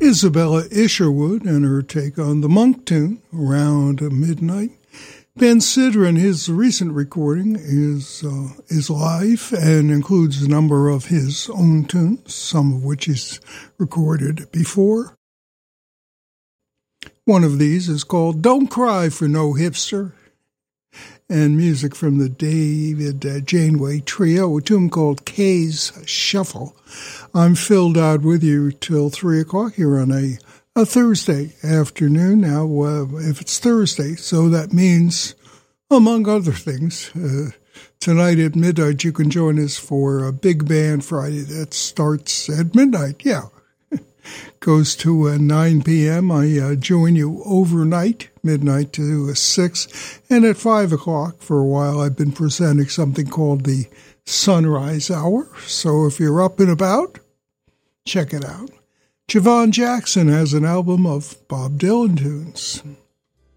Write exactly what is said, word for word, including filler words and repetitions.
Isabella Isherwood and her take on the Monk tune, Around Midnight. Ben Sidran, his recent recording is uh, is live and includes a number of his own tunes, some of which he's recorded before. One of these is called Don't Cry for No Hipster, and music from the David uh, Janeway Trio, a tune called Kay's Shuffle. I'm Phil Dodd with you till three o'clock here on a A Thursday afternoon. Now, uh, if it's Thursday, so that means, among other things, uh, tonight at midnight you can join us for a Big Band Friday that starts at midnight. Yeah, goes to uh, nine p.m. I uh, join you overnight, midnight to uh, six, and at five o'clock for a while I've been presenting something called the Sunrise Hour. So if you're up and about, check it out. Javon Jackson has an album of Bob Dylan tunes.